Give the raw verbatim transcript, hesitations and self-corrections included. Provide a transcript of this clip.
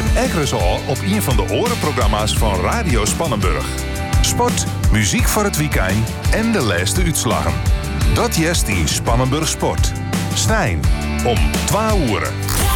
En ekkeres al op een van de orenprogramma's van Radio Spannenburg. Sport, muziek voor het weekend en de laatste uitslagen. Dat jest in Spannenburg Sport. Stijn om twee uur.